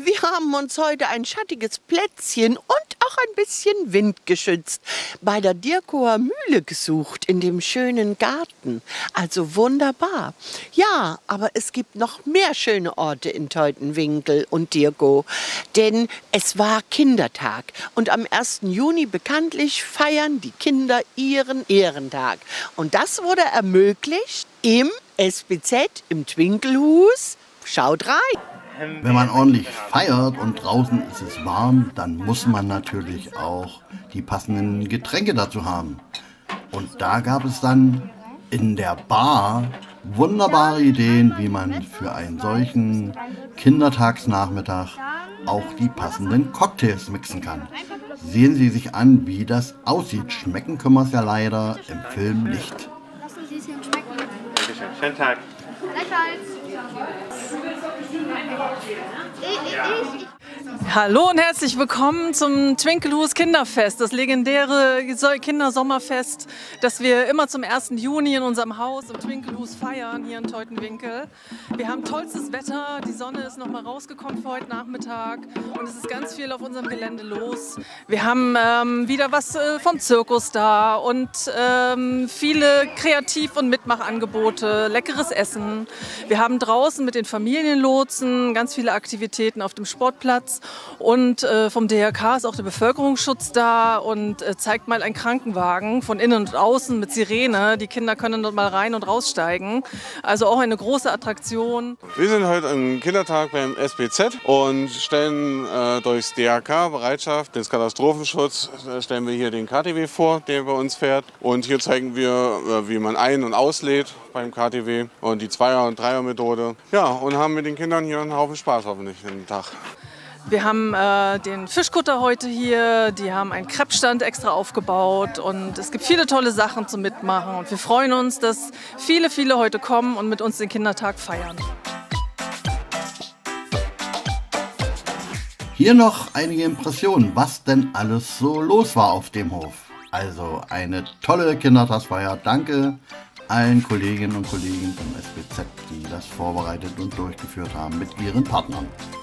Wir haben uns heute ein schattiges Plätzchen und auch ein bisschen windgeschützt bei der Dirkower Mühle gesucht, in dem schönen Garten. Also wunderbar. Ja, aber es gibt noch mehr schöne Orte in Teutenwinkel und Dirkow, denn es war Kindertag und am 1. Juni bekanntlich feiern die Kinder ihren Ehrentag. Und das wurde ermöglicht im SBZ, im Twinkelhus. Schaut rein! Wenn man ordentlich feiert und draußen ist es warm, dann muss man natürlich auch die passenden Getränke dazu haben. Und da gab es dann in der Bar wunderbare Ideen, wie man für einen solchen Kindertagsnachmittag auch die passenden Cocktails mixen kann. Sehen Sie sich an, wie das aussieht. Schmecken können wir es ja leider im Film nicht. Lassen Sie es Ihnen schmecken. Dankeschön. Schönen Tag. Gleichfalls. Hallo und herzlich willkommen zum Twinkelhus Kinderfest, das legendäre Kindersommerfest, das wir immer zum 1. Juni in unserem Haus im Twinkelhus feiern, hier in Teutenwinkel. Wir haben tollstes Wetter, die Sonne ist noch mal rausgekommen für heute Nachmittag und es ist ganz viel auf unserem Gelände los. Wir haben wieder was vom Zirkus da und viele Kreativ- und Mitmachangebote, leckeres Essen. Wir haben draußen mit den Familienlotsen ganz viele Aktivitäten auf dem Sportplatz. Und vom DRK ist auch der Bevölkerungsschutz da und zeigt mal einen Krankenwagen von innen und außen mit Sirene. Die Kinder können dort mal rein und raussteigen. Also auch eine große Attraktion. Wir sind heute am Kindertag beim SBZ und stellen durchs DRK Bereitschaft des Katastrophenschutz stellen wir hier den KTW vor, der bei uns fährt. Und hier zeigen wir, wie man ein- und auslädt beim KTW und die Zweier- und Dreier-Methode. Ja, und haben mit den Kindern hier einen Haufen Spaß hoffentlich den Tag. Wir haben den Fischkutter heute hier, die haben einen Kreppstand extra aufgebaut und es gibt viele tolle Sachen zum Mitmachen und wir freuen uns, dass viele, viele heute kommen und mit uns den Kindertag feiern. Hier noch einige Impressionen, was denn alles so los war auf dem Hof. Also eine tolle Kindertagsfeier. Danke allen Kolleginnen und Kollegen vom SBZ, die das vorbereitet und durchgeführt haben mit ihren Partnern.